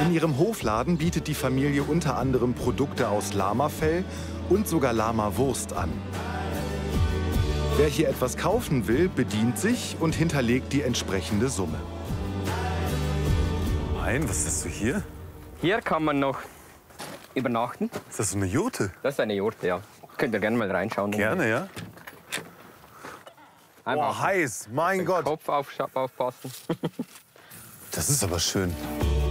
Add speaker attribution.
Speaker 1: In ihrem Hofladen bietet die Familie unter anderem Produkte aus Lamafell und sogar Lamawurst an. Wer hier etwas kaufen will, bedient sich und hinterlegt die entsprechende Summe.
Speaker 2: Nein, was ist das so hier?
Speaker 3: Hier kann man noch übernachten.
Speaker 2: Ist das so eine Jurte?
Speaker 3: Das ist eine Jurte, ja. Könnt ihr gerne mal reinschauen.
Speaker 2: Gerne, ja.
Speaker 3: Einfach
Speaker 2: Boah, heiß, mein
Speaker 3: den
Speaker 2: Gott.
Speaker 3: Kopf aufpassen.
Speaker 2: Das ist aber schön.